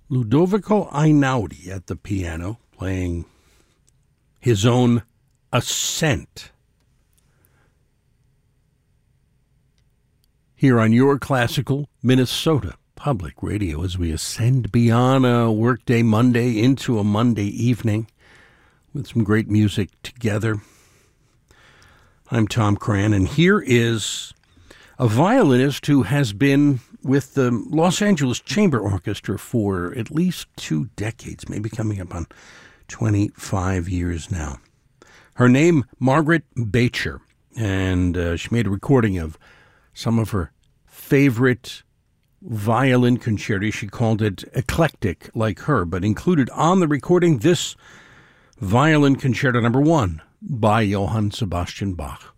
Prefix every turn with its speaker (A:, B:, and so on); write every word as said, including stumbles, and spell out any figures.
A: Ludovico Einaudi at the piano, playing his own Ascent. Here on your classical Minnesota Public Radio as we ascend beyond a workday Monday into a Monday evening with some great music together. I'm Tom Cran, and here is a violinist who has been with the Los Angeles Chamber Orchestra for at least two decades, maybe coming up on twenty-five years now. Her name, Margaret Bacher, and uh, she made a recording of some of her favorite violin concerti. She called it eclectic, like her, but included on the recording this violin concerto number one by Johann Sebastian Bach.